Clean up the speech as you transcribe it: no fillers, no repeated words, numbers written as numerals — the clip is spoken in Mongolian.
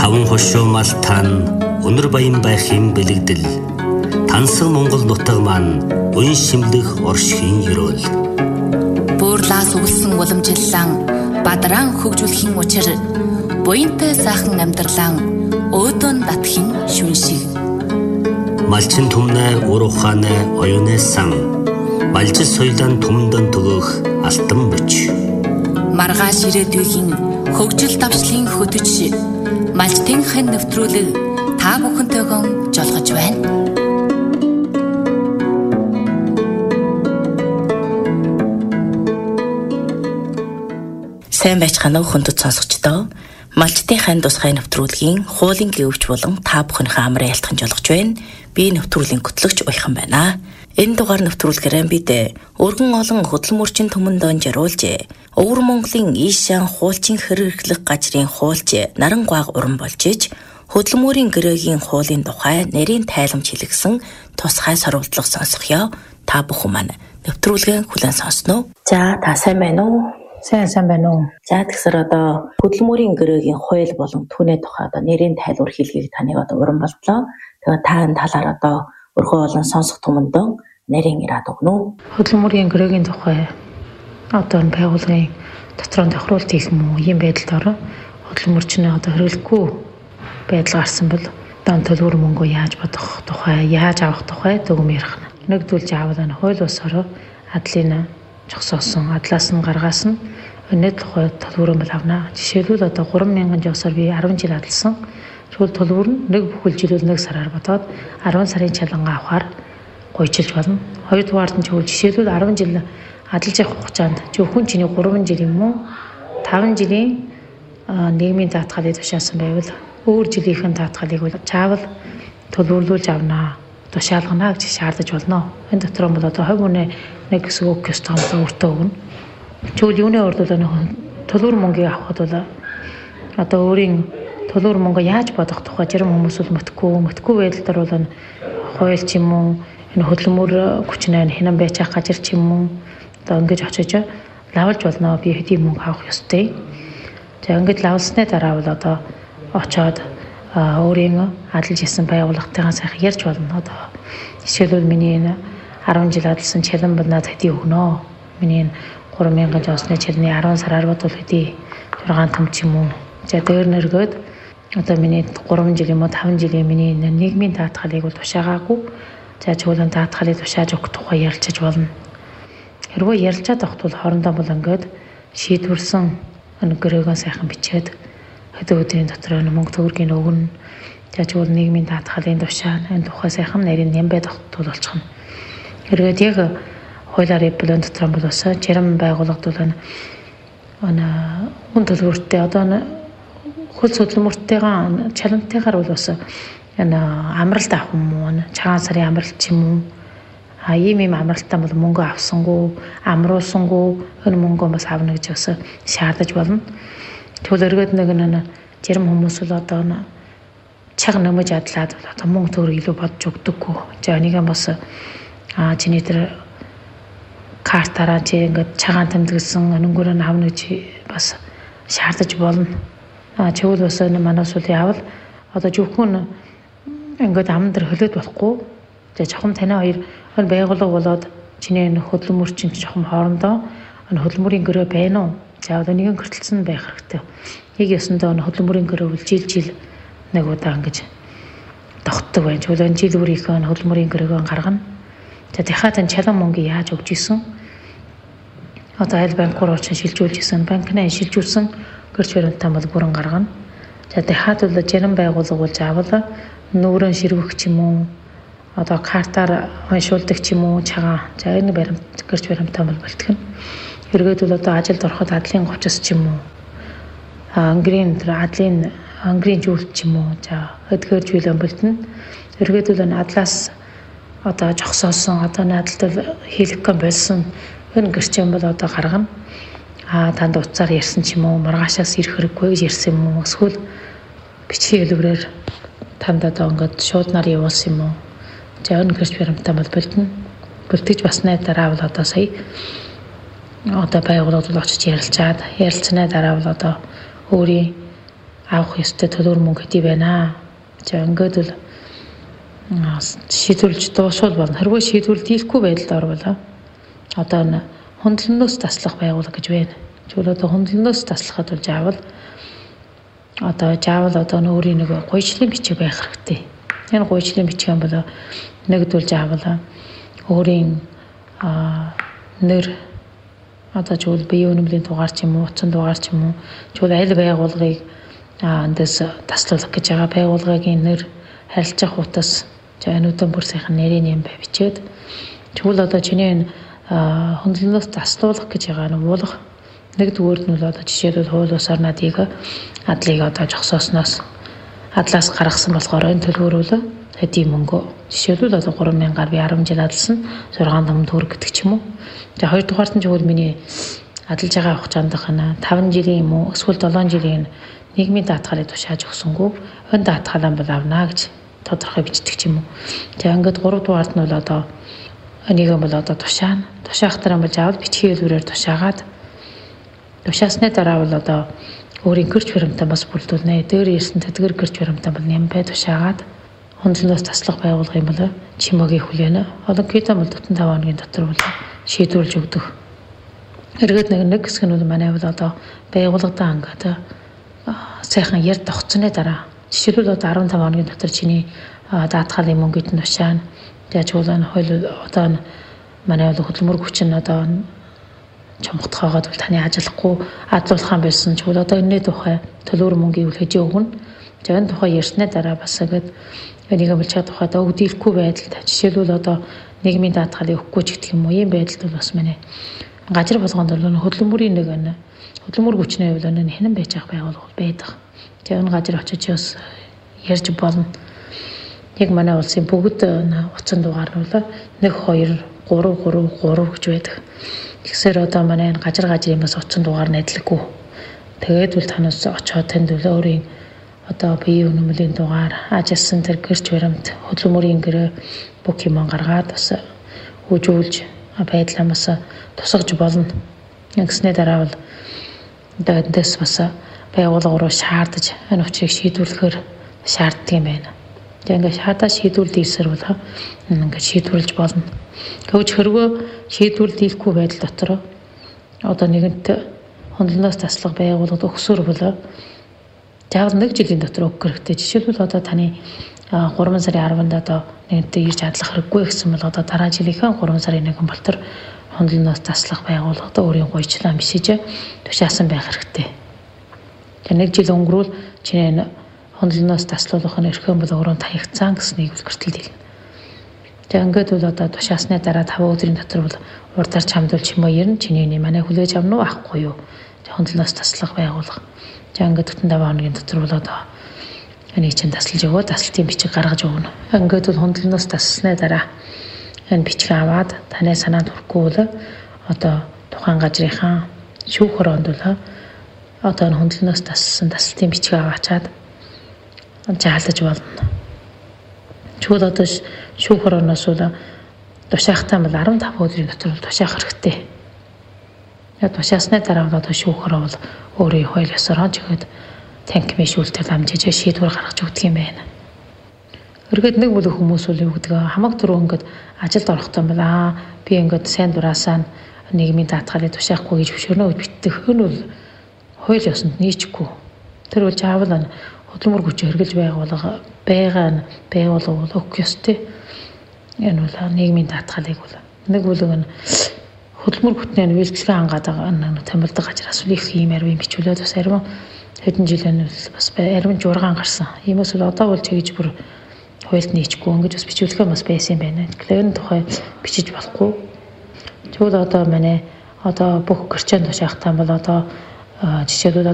Таван хошуу малтаан өнөр баян байхын бэлэгдэл тансаг Монгол нутаг маань уян шимлэх оршихын ёроол. Буурлаас өвлсөн уламжлалан бадран хөгжүүлэхийн учир буянтай сайхан амьдралан өөдөн татхийн шүн шиг. Малчин түмнэ ур ухаанэ оюунэ сан малжил соёлын түмдэн төгөх алтан бүч. Маргааш ирээдүйн хөгжил давшлын хөтөч малчтынхын нэвтрүүлэг та бүхэнтэйгөө жолгож байна. Сайн байцгаана уу хүндэт сонсогчдоо. Малчтынхын тусгай нэвтрүүлгийн хуулийн гэвч болон та бүхнийхээ амрын ялтхан жолгож байна. Би нэвтрүүлгийн хөтлөгч Уяхан байна. Энэ дугаар нэвтрүүлгээрээ бид өргөн олон хөдөлмөрчин түмэнд онжируулж Өвөр Монголын Ийшан хуулчин хэрэглэх газрын хуулч Нарангааг уран болж иж хөдөлмөрийн гэрээгийн хуулийн тухай нарийн тайлбарч хэлгсэн тусгай сурвалжлага сонсгоё. Та бүхэн маань нэвтрүүлгээ хүлээн сонсноо. За та сайн байна уу? Сайн байна уу? За тэгэхээр одоо хөдөлмөрийн гэрээгийн хууль болон түүний тухай одоо нарийн тайлбар хэлгийг таныг одоо уран болтлоо. Тэгээ та энэ талаар одоо өргөн олон сонсох түмэндээ нарийн ирээд өгнө үү? Хөдөлмөрийн гэрээгийн тухай одоо байгууллагын дотроо тохируулалт хийх юм уу? Ийм байдалд ороо хөдөлмөрчнөө одоо хэрэглэхгүй байдал гарсан бол одоо төлбөр мөнгөө яаж бодох тухай, яаж авах тухай зөвхөн ярих. Нэгдүүлж аваад энэ хууль усаараа адлын жогсоосон, адлаас нь гаргаас нь өнөө тухай төлбөрөө бол авна. Жишээлбэл одоо 3,000 жосоор би 10 жил адлсан. Тэгвэл төлбөр нь нэг бүхэл жилүүд нэг сараар бодоод 10 сарын чалангаа авахаар гуйчилж болно. Хоёрдугаард нь жишээлбэл 10 жил адалж явах хугацаанд зөвхөн чиний 3 жил юм уу 5 жилийн нийгмийн даатгалыг тушаасан байвал өөр жилийнхэн даатгалыг бол чаавал төлөвлөж авнаа, тушаалгана гэж шаардаж болно. Энэ дотор бол одоо хувь үнэ нэг хэсэг өгөхөс томлон өртөө өгнө. Тэгвэл юуны урд бол төлбөр мөнгийг авахд бол одоо өөрийн төлбөр мөнгө яаж бодох тухай зарим хүмүүс бол мэдхгүй байдлаар бол хууль ч юм уу энэ хөдөлмөр хүчнээ хинэн байж ах газар ч юм уу одоо ингэж очиж лавлж болно. Би хэдийн мөнгө авах ёстой. За ингэж лавлсны дараа бол одоо очоод өөрийн адалж исэн байгууллагатайгаа сайхан ярьж болно. Одоо жишээлбэл миний энэ 10 жил адалсан чалан бол надад хэдий өгнө. Миний 3,000 жосны чалны 10 сараар бодвол хэдий 6 том ч юм уу. За дээр нэргээд одоо миний 3 жил юм уу 5 жилийн миний нийгмийн даатгалыг бол тушаагаагүй. За чуулган даатгалыг тушааж өгөх тухай ярилцаж болно. Хэрвээ ярилцаад авахт бол хоорондоо бол ингээд шийдвэрсэн гэрээгээ сайхан бичээд хэдэн өдрийн дотор мөнгө төгрөгийн өгнө. За чуулган нийгмийн даатгалын тушаана энэ тухай сайхан нарийн нэмбэд авахт болчихно. Хэрвээ яг хуулиар эвлэн дотор бол бас зарим байгууллагад бол хүн төлбөртэй одоо хөлс хөдөлмөртэйгээ чалантайгаар бол бас энэ амралт авах юм уу? Цагаан сарын амралт ч юм уу? Ийм амралтаа бол мөнгө авсангүй, амруулсангүй энэ мөнгөө бас авна гэж бас шаардаж болно. Тэгвэл өргөд нэг зарим хүмүүс бол одоо чаг нэмж адлаад одоо мөнгө төгрөг илүү бодж өгдөггүй. За энийг бас чиний тэр картаараа чи ингээд цагаан тэмдэглэсэн өнгөөр нь авна гэж бас шаардаж болно. Чигвэл бас манай сүлийн авал одоо зөвхөн ингээд амндар хөлөөд болохгүй. За жохом танай хоёр энэ байгууллага болоод чиний энэ хөдөлмөрчин жохом хоорондоо энэ хөдөлмөрийн гэрээ байна уу? За одоо нэгэн гэртэлсэн байх хэрэгтэй. Яг ёсондоо энэ хөдөлмөрийн гэрээ бол жил нэг удаа ингэж тогтдог байна. Чуулган жил бүрийнхээ хөдөлмөрийн гэрээгөө гаргана. За дахиад энэ чалан мөнгө яаж өгч исэн? Одоо аль банкур очиж шилжүүлж исэн, банкнаа шилжүүлсэн гэрч баримтаа бол бүрэн гаргана. За дахиад бол зарим байгууллага болж авал нүүрэн ширвэх ч юм уу одоо картаар уншуулдаг ч юм уу чагаа. За энэ баримт гэрч баримтаа бол бэлтгэн. Эргээд бол одоо ажилд ороход адлын гочс ч юм уу ангрийн жуулт ч юм уу за эдгээрж билэн бэлтэн. Эргээд бол адлаас одоо жогсоосон одоо наадалд хийлгэх болсон энэ гэрчэн бол одоо гаргана. Танд уцаар ярьсан ч юм уу маргаашаас ирэх хэрэггүй гэж ярьсан юм уу эсвэл бичгийн хэлбэрээр танд одоо ингээд шууд нар явуулсан юм уу? За энэ гэрч баримтаа бол бэлтэн. Бэлтгэж басны дараа бол одоо сая одоо байгууллагууд очиж ярилцсаны дараа бол одоо өөрийн авах ёстой төлбөр мөнгө хэдий байна. За ингээд л шийдвэрлэж дуусвал болно. Хэрвээ шийдвэрлэл хийхгүй байдалд орвол одоо хөндлөнөөс таслах байгууллага гэж байна. Тэгвэл одоо хөндлөнөөс таслахад бол заавал өөрийн нэг гуйчлалын бичиг байх хэрэгтэй. Энэ гуйчлалын бичиг юм бол нэгдвэл заавал өөрийн нэр тэгвэл биеийн үнэмлийн дугаар ч юм уу, утсан дугаар ч юм уу, тэгвэл аль байгууллагыг эндээс таслуулах гэж байгаа байгууллагын нэр, харилцах утас, энүүдэн бүрсийн нэрийн юм бичээд тэгвэл одоо чиний хөндлөнөөс таслуулах гэж байгаа уулах нэгдүгээр нь бол жишээлбэл хууль бус орнуудыг адлыг жогсоосноос адлаас гаргасан болохоор энэ төлбөрөөл хэдий мөнгө жишээлбэл 3000-аар би 10 жил адлсан 6,000 төгрөг гэдэг ч юм уу. За хоёрдугаарт нь зөвхөн миний адалж байгаа хугацаандх нь 5 жилийн юм уу эсвэл 7 жилийн нийгмийн даатгалыг тушааж өгсөнгөө өн даатгалаа бол авна гэж тодорхой бичдэг ч юм уу. За ингээд 3 дугаарт нь бол нэгэн бол тушаана. Тушаах дараа бол заавал бичгийн хэлбэрээр тушаагаад тушаасны дараа бол өөрийн гэрч баримтаа бас бүрдүүлнэ. Дээр ирсэн тэтгэр гэрч баримтаа бол нямбай тушаагаад хөндлөнөөс таслах байгууллага юм бол чимээгийн хүлээнэ. Олонхийдөө бол 45 хоногийн дотор бол шийдвэрлэж өгдөг. Эргээд нэг хэсэг нь бол манай бол байгууллагатай ангаад сайхан ярь тогтсоны дараа жишээлбэл 15 хоногийн дотор чиний даатгалын мөнгөд нь тушаана. Тэгэж хууль манай бол хөдөлмөр хүчин чамхтахаагаад бол таны ажиллахгүй адлуулах юм байсан ч бол энэний тухай төлбөр мөнгийг хүлээж өгнө. За энэ тухай ярьсны дараа бас ингээд энийг хэлж тухайд өгдөлгүй байдалд жишээлбэл нийгмийн даатгалыг өгөхгүй ч гэх юм уу ийм байдалд бол бас манай газар болгонд бол хөдөлмөрийн хөдөлмөр хүчний хувьд хинэн байж байгаа байгууллага байдаг. За энэ газар очиж бас ярьж болно. Яг манай улсын бүгд утсан дугаар нь бол 1 2 3 3 3 гэж байдаг. Тэгсээр манай энэ газар юмас утсан дугаар нь адилгүй. Тэгээд бол танаас очоод танд өөрийн биеийн үнэмлийн дугаар, ажилласан тэр гэрч баримт, хөдөлмөрийн гэрээ бүх юм гаргаад бас үжүүлж байдлаамаас тусгаж болно. Ингэсний дараа бол эндээс бас байгууллага руу шаардаж энэ учрыг шийдвэрлэхээр шаарддаг юм байна. Тэгээ ингээд шаардаж шийдвэрлэхсээр бол ингээд шийдвэрлэж болно. Гэвч хэрвээ шийдвэрлэл хийхгүй байдал дотор нэгэнт хөндлөнөөс таслах байгууллагад өгсөөр бол заавал 1 жилийн дотор өгөх хэрэгтэй. Жишээлбэл таны 3 сарын 10-нд нэгэнтээ ирж адлах хэрэггүй гэсэн бол дараа жилийнхээ 3 сарын 1 болтор хөндлөнөөс таслах байгууллагад өөрийн гуйчлаа бичиж тушаасан байх хэрэгтэй. Тэгээ 1 жил өнгөрүүл чиний хөндлөнөөс таслуулах нь эрхэм бол өөрөө таягдсан гэснийг гэртэлд хэлнэ. Тэгээ ингээд бол тушаасны дараа 5 өдрийн дотор бол урдаар чамдвал чимээ ирнэ. Чиний манай хүлээж авна уу авахгүй юу? Хөндлөнөөс таслах байгууллага. За ингээд 45 хоногийн дотор бол энийг чинь таслаж өгөө, таслалтын бичиг гаргаж өгнө. Ингээд бол хөндлөнөөс таслсны дараа энэ бичиг аваад таны санаанд хүрэхгүй бол тухайн газрынхаа шүүх хороонд бол энэ хөндлөнөөс таслсан таслалтын бичиг аваачаад заалж болно. Чүл шүүх хорооноос тушаахтаа бол 15 өдрийн дотор тушаах хэрэгтэй. Тушаасны дараа бол шүүх хороо бол өөрийн хууль ёсоор чихэд танхимын шүүлтэл амжиж шийдвэр гаргаж өгдөг юм байна. Өргөд нэг бүлэг хүмүүс үл өгдөг хамаг түрүү ингээд ажилд орохдоо бол би ингээд сайн дураасаа нийгмийн даатгалыг тушаахгүй гэж хөшөөрнө гэж битдэг. Энэ бол хууль ёсонд нийцэхгүй. Тэр бол заавал хөдөлмөр хүч хэрглэж байгууллага бол өгөх ёстой. Энэ бол нийгмийн даатгалыг бол нэг бүлэг нь хөдөлмөр бүтнээ бэлтгэлээ хангаад байгаа томилдог газраас их иймэр бичүүлээд бас арим хэдэн жилийн бас арим жургаан гарсан. Иймээс бол бол чигж бүр хуульд нийцэхгүй ингэж бас бичүүлэхээ бас байсан юм байна. Тэгэхээр энэ тухай бичиж болохгүй. Тэгвэл манай бүх гэрчэн тушаахтаа бол жишээлбэл